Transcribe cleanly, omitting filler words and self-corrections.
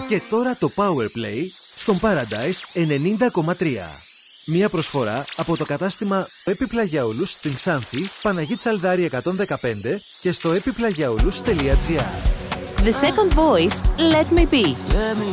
Και τώρα το Powerplay στον Paradise 90,3. Μία προσφορά από το κατάστημα Επιπλαγιαούλους στην Ξάνθη, Παναγή Τσαλδάρη 115 και στο epiplagiaoulous.gr. The second voice, Let Me Be.